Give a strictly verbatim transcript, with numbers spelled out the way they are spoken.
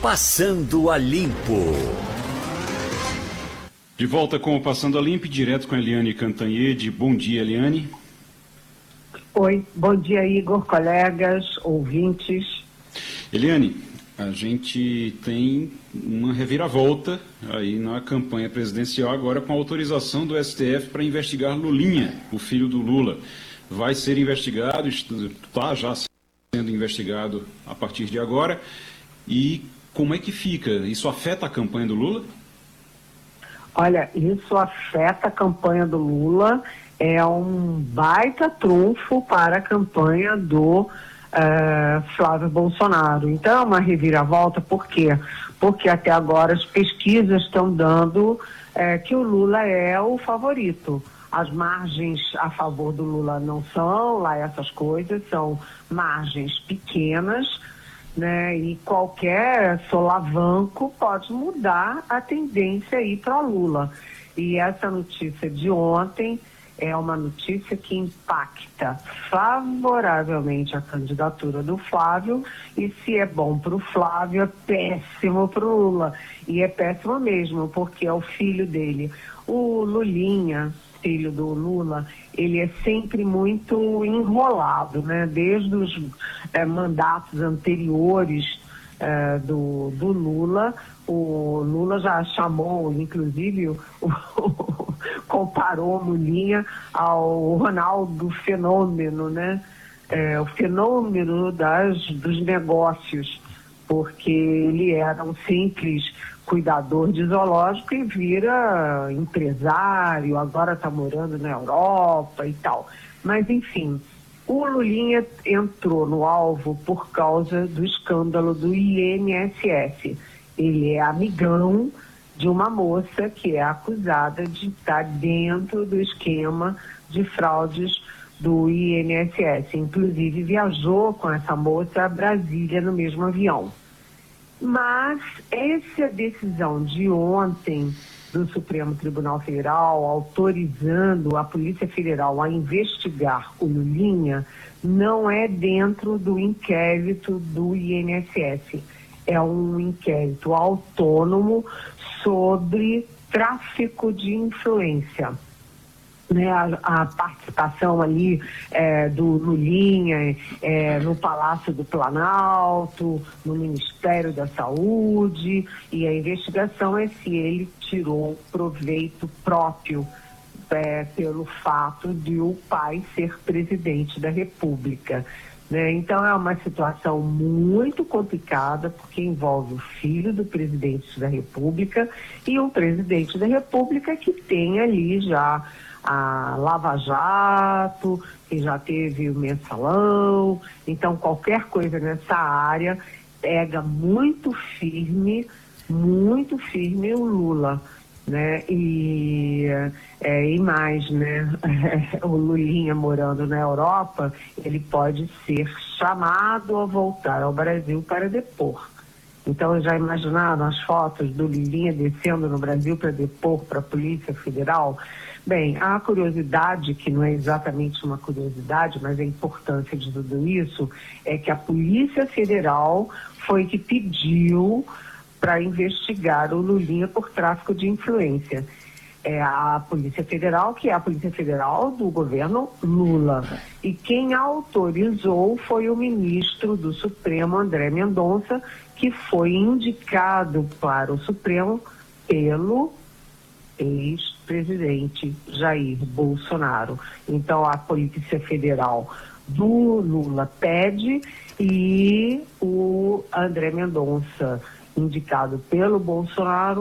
Passando a Limpo. De volta com o Passando a Limpo, direto com a Eliane Cantanhede. Bom dia, Eliane. Oi, bom dia, Igor, colegas, ouvintes. Eliane, a gente tem uma reviravolta aí na campanha presidencial, agora com a autorização do S T F para investigar Lulinha, o filho do Lula. Vai ser investigado, está já sendo investigado a partir de agora. E como é que fica? Isso afeta a campanha do Lula? Olha, isso afeta a campanha do Lula, é um baita trunfo para a campanha do uh, Flávio Bolsonaro. Então é uma reviravolta, por quê? Porque até agora as pesquisas estão dando uh, que o Lula é o favorito. As margens a favor do Lula não são lá essas coisas, são margens pequenas, né? E qualquer solavanco pode mudar a tendência aí para Lula. E essa notícia de ontem é uma notícia que impacta favoravelmente a candidatura do Flávio, e se é bom para o Flávio, é péssimo para o Lula. E é péssimo mesmo, porque é o filho dele. O Lulinha, filho do Lula, ele é sempre muito enrolado, né? Desde os é, mandatos anteriores é, do, do Lula, o Lula já chamou, inclusive, o, o, comparou o Lulinha ao Ronaldo Fenômeno, né? É, o fenômeno das, dos negócios, porque ele era um simples cuidador de zoológico e vira empresário, agora está morando na Europa e tal. Mas, enfim, o Lulinha entrou no alvo por causa do escândalo do I N S S. Ele é amigão de uma moça que é acusada de estar dentro do esquema de fraudes do I N S S. Inclusive, viajou com essa moça a Brasília no mesmo avião. Mas essa decisão de ontem do Supremo Tribunal Federal, autorizando a Polícia Federal a investigar o Lulinha, não é dentro do inquérito do I N S S. É um inquérito autônomo sobre tráfico de influência. Né, a, a participação ali é, do Lulinha é, no Palácio do Planalto, no Ministério da Saúde, e a investigação é se ele tirou proveito próprio é, pelo fato de o pai ser presidente da República. Né? Então é uma situação muito complicada, porque envolve o filho do presidente da República e um presidente da República que tem ali já a Lava Jato, que já teve o mensalão. Então qualquer coisa nessa área pega muito firme, muito firme o Lula, né? E, é, e mais, né? O Lulinha morando na Europa, ele pode ser chamado a voltar ao Brasil para depor. Então, já imaginaram as fotos do Lulinha descendo no Brasil para depor para a Polícia Federal? Bem, a curiosidade, que não é exatamente uma curiosidade, mas a importância de tudo isso, é que a Polícia Federal foi que pediu para investigar o Lulinha por tráfico de influência. É a Polícia Federal, que é a Polícia Federal do governo Lula. E quem autorizou foi o ministro do Supremo, André Mendonça, que foi indicado para o Supremo pelo ex-presidente Jair Bolsonaro. Então a Polícia Federal do Lula pede e o André Mendonça, indicado pelo Bolsonaro,